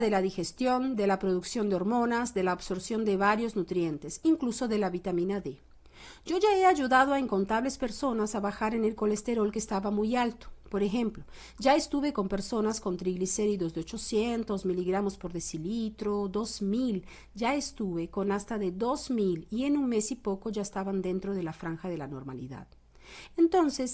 de la digestión, de la producción de hormonas, de la absorción de varios nutrientes, incluso de la vitamina D. Yo ya he ayudado a incontables personas a bajar en el colesterol que estaba muy alto. Por ejemplo, ya estuve con personas con triglicéridos de 800 miligramos por decilitro, 2000, ya estuve con hasta de 2000 y en un mes y poco ya estaban dentro de la franja de la normalidad. Entonces,